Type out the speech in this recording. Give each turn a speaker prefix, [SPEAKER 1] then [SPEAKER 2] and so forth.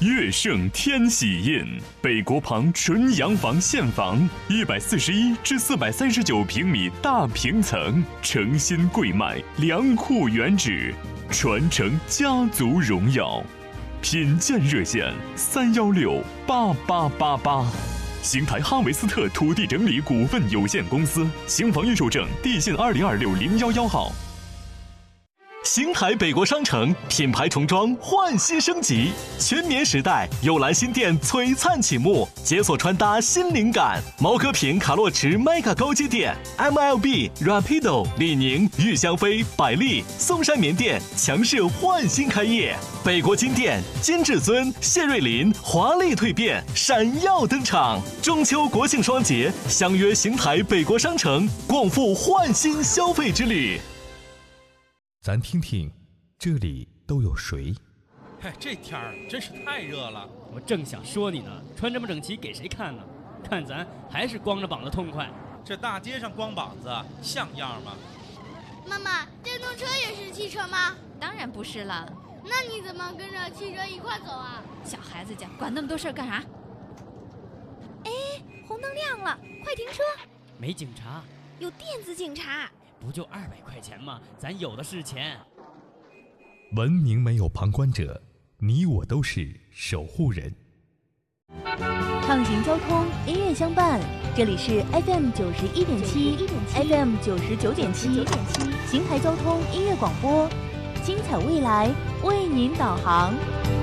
[SPEAKER 1] 悦盛天喜印，北国旁纯洋房现房，141至439平米大平层，诚心贵卖，良库原址，传承家族荣耀。品鉴热线3168888。邢台哈维斯特土地整理股份有限公司，邢房预售证地信20260111号。
[SPEAKER 2] 邢台北国商城品牌重装焕新升级，全棉时代幽兰新店璀璨启幕，解锁穿搭新灵感。毛戈平卡洛驰 Mega 高阶店 ，MLB Rapido 李宁玉香妃百丽松山棉店强势焕新开业，北国金店金至尊谢瑞麟华丽蜕变闪耀登场。中秋国庆双节相约邢台北国商城，共赴焕新消费之旅。
[SPEAKER 3] 咱听听，这里都有谁？
[SPEAKER 4] 哎，这天儿真是太热了。
[SPEAKER 5] 我正想说你呢，穿这么整齐给谁看呢？看咱还是光着膀子痛快。
[SPEAKER 4] 这大街上光膀子像样吗？
[SPEAKER 6] 妈妈，电动车也是汽车吗？
[SPEAKER 7] 当然不是了。
[SPEAKER 6] 那你怎么跟着汽车一块走啊？
[SPEAKER 7] 小孩子家管那么多事儿干啥？哎，红灯亮了，快停车！
[SPEAKER 5] 没警察，
[SPEAKER 7] 有电子警察。
[SPEAKER 5] 不就200块钱吗？咱有的是钱。
[SPEAKER 3] 文明没有旁观者，你我都是守护人。
[SPEAKER 8] 畅行交通，音乐相伴，这里是 FM 91.7 FM 99.7邢台交通音乐广播，精彩未来为您导航。